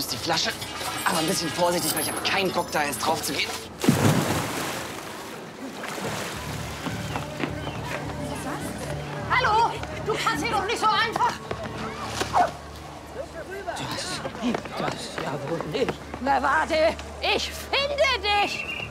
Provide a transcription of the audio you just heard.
löst die Flasche. Aber ein bisschen vorsichtig, weil ich habe keinen Bock, da jetzt drauf zu gehen. Hallo? Du kannst hier doch nicht so einfach. Das ja wohl nicht. Na warte, ich finde dich.